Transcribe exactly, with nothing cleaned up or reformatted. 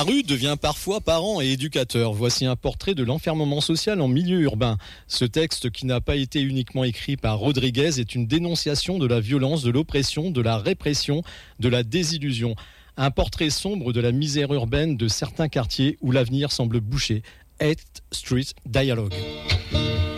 rue devient parfois parent et éducateur. Voici un portrait de l'enfermement social en milieu urbain. Ce texte, qui n'a pas été uniquement écrit par Rodriguez, est une dénonciation de la violence, de l'oppression, de la répression, de la désillusion. Un portrait sombre de la misère urbaine de certains quartiers où l'avenir semble bouché. eighth Street Dialogue.